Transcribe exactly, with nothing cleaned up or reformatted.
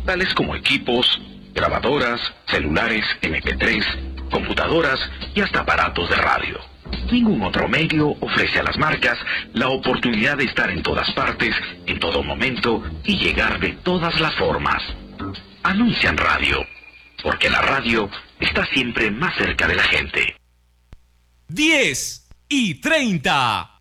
tales como equipos, grabadoras, celulares eme pe tres, computadoras y hasta aparatos de radio. Ningún otro medio ofrece a las marcas la oportunidad de estar en todas partes, en todo momento y llegar de todas las formas. Anuncian radio, porque la radio está siempre más cerca de la gente. diez y treinta.